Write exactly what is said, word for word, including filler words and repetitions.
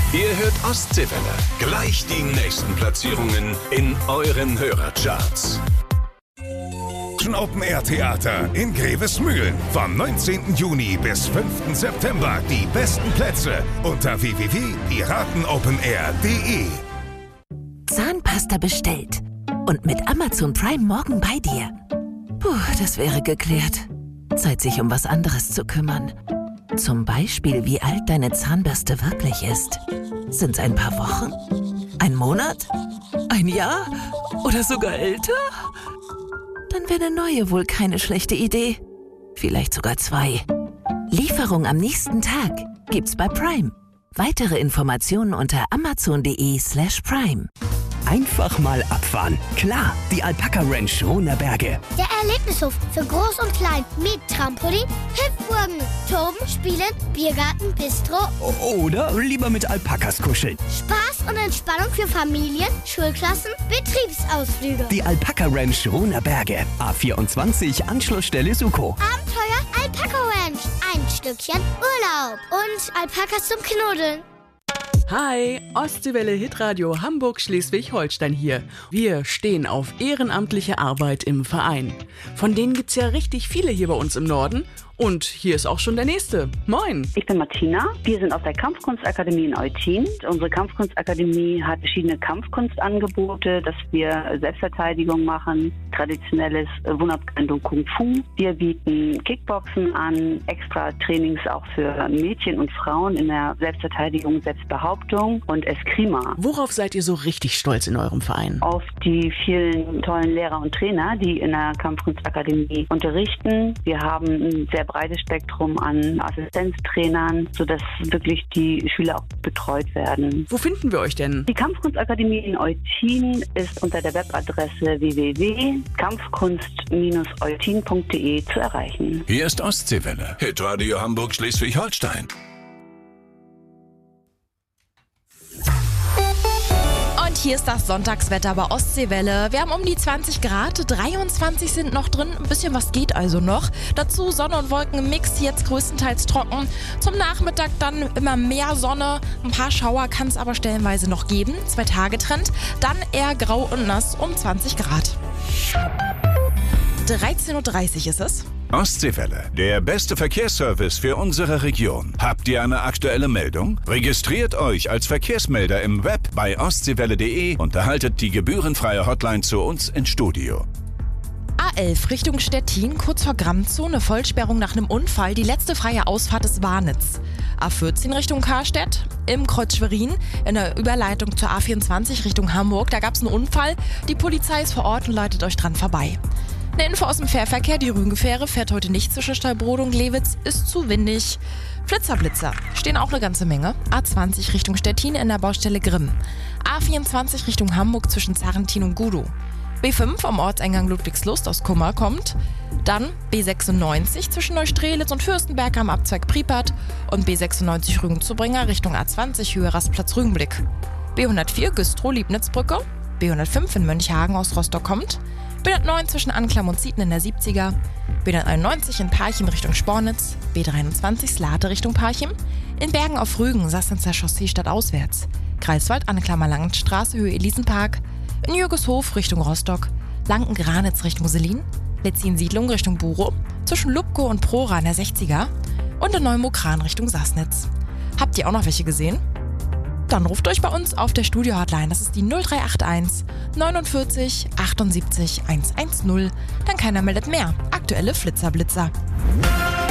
Ihr hört Ostseewelle. Gleich die nächsten Platzierungen in euren Hörercharts. Open Air Theater in Grevesmühlen. Vom neunzehnten Juni bis fünften September die besten Plätze unter w w w punkt piratenopenair punkt de. Zahnpasta bestellt und mit Amazon Prime morgen bei dir. Puh, das wäre geklärt. Zeit, sich um was anderes zu kümmern. Zum Beispiel, wie alt deine Zahnbürste wirklich ist. Sind's ein paar Wochen? Ein Monat? Ein Jahr? Oder sogar älter? Dann wäre eine neue wohl keine schlechte Idee. Vielleicht sogar zwei. Lieferung am nächsten Tag gibt's bei Prime. Weitere Informationen unter amazon.de slash prime. Einfach mal abfahren. Klar, die Alpaka Ranch Rohnerberge. Der Erlebnishof für Groß und Klein mit Trampolin, Hüpfburgen, Toben, Spielen, Biergarten, Bistro. Oder lieber mit Alpakas kuscheln. Spaß und Entspannung für Familien, Schulklassen, Betriebsausflüge. Die Alpaka Ranch Rohnerberge. A vierundzwanzig, Anschlussstelle Suko. Abenteuer Alpaka Ranch. Ein Stückchen Urlaub. Und Alpakas zum Knuddeln. Hi, Ostseewelle Hitradio Hamburg-Schleswig-Holstein hier. Wir stehen auf ehrenamtliche Arbeit im Verein. Von denen gibt's ja richtig viele hier bei uns im Norden. Und hier ist auch schon der Nächste. Moin. Ich bin Martina. Wir sind aus der Kampfkunstakademie in Eutin. Unsere Kampfkunstakademie hat verschiedene Kampfkunstangebote, dass wir Selbstverteidigung machen, traditionelles Wunderkundung Kung Fu. Wir bieten Kickboxen an, extra Trainings auch für Mädchen und Frauen in der Selbstverteidigung, Selbstbehauptung und Eskrima. Worauf seid ihr so richtig stolz in eurem Verein? Auf die vielen tollen Lehrer und Trainer, die in der Kampfkunstakademie unterrichten. Wir haben ein sehr breites Spektrum an Assistenztrainern, sodass wirklich die Schüler auch betreut werden. Wo finden wir euch denn? Die Kampfkunstakademie in Eutin ist unter der Webadresse w w w punkt kampfkunst eutin punkt de zu erreichen. Hier ist Ostseewelle. Hitradio Hamburg-Schleswig-Holstein. Und hier ist das Sonntagswetter bei Ostseewelle. Wir haben um die zwanzig Grad, dreiundzwanzig sind noch drin, ein bisschen was geht also noch. Dazu Sonne und Wolken im Mix, jetzt größtenteils trocken. Zum Nachmittag dann immer mehr Sonne, ein paar Schauer kann es aber stellenweise noch geben. Zwei Tage Trend, dann eher grau und nass um zwanzig Grad. dreizehn Uhr dreißig ist es. Ostseewelle, der beste Verkehrsservice für unsere Region. Habt ihr eine aktuelle Meldung? Registriert euch als Verkehrsmelder im Web bei ostseewelle punkt de und erhaltet die gebührenfreie Hotline zu uns ins Studio. A elf Richtung Stettin, kurz vor Grammzone, Vollsperrung nach einem Unfall. Die letzte freie Ausfahrt ist Warnitz. A vierzehn Richtung Karstedt, im Kreuz Schwerin, in der Überleitung zur A vierundzwanzig Richtung Hamburg. Da gab es einen Unfall. Die Polizei ist vor Ort und leitet euch dran vorbei. Eine Info aus dem Fährverkehr, die Rügenfähre fährt heute nicht zwischen Stallbrode und Glewitz, ist zu windig. Flitzer-Blitzer stehen auch eine ganze Menge. A zwanzig Richtung Stettin in der Baustelle Grimm. A vierundzwanzig Richtung Hamburg zwischen Zarrentin und Gudow. B fünf am Ortseingang Ludwigslust aus Kummer kommt. Dann B sechsundneunzig zwischen Neustrelitz und Fürstenberg am Abzweig Priepert und B sechsundneunzig Rügen-Zubringer Richtung A zwanzig Höhe Rastplatz Rügenblick. B hundertvier Güstrow-Liebnitzbrücke. B hundertfünf in Mönchhagen aus Rostock kommt. B hundertneun zwischen Anklam und Zieten in der siebziger, B hunderteinundneunzig in Parchim Richtung Spornitz, B dreiundzwanzig Slate Richtung Parchim, in Bergen auf Rügen Sassnitzer Chaussee stadtauswärts, Greifswald Anklammer Langenstraße Höhe Elisenpark, in Jürgeshof Richtung Rostock, Lanken-Granitz Richtung Selin, Letzin-Siedlung Richtung Burow, zwischen Lubko und Prora in der sechziger und in Neumokran Richtung Sassnitz. Habt ihr auch noch welche gesehen? Dann ruft euch bei uns auf der Studio-Hotline. Das ist die null drei acht eins neunundvierzig achtundsiebzig hundertzehn. Dann keiner meldet mehr. Aktuelle Flitzer-Blitzer.